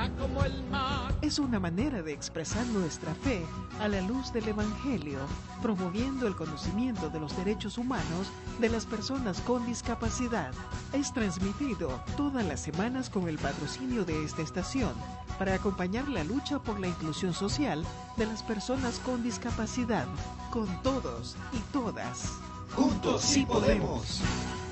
Es una manera de expresar nuestra fe a la luz del Evangelio, promoviendo el conocimiento de los derechos humanos de las personas con discapacidad. Es transmitido todas las semanas con el patrocinio de esta estación para acompañar la lucha por la inclusión social de las personas con discapacidad, con todos y todas. ¡Juntos sí podemos!